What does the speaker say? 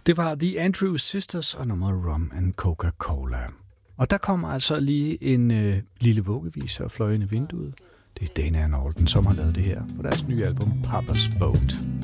Det var The Andrews Sisters og nummeret Rum and Coca-Cola. Og der kommer altså lige en lille vuggevise og fløj ind i vinduet. Det er Dana and Alden, som har lavet det her på deres nye album Papa's Boat.